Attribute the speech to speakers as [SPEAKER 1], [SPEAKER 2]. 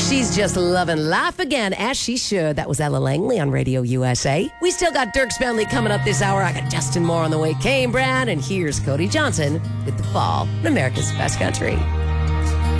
[SPEAKER 1] She's just loving life again, as she should. That was Ella Langley on Radio USA. We still got Dirks Bentley coming up this hour. I got Justin Moore on the way, Kane Brown, and here's Cody Johnson with The Fall in America's Best Country.